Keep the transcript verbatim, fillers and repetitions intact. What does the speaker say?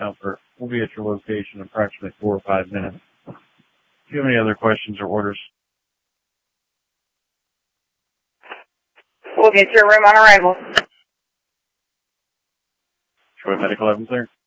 comfort. We'll be at your location in approximately four or five minutes. Do you have any other questions or orders? We'll get your room on arrival. Troy Medical Evans there.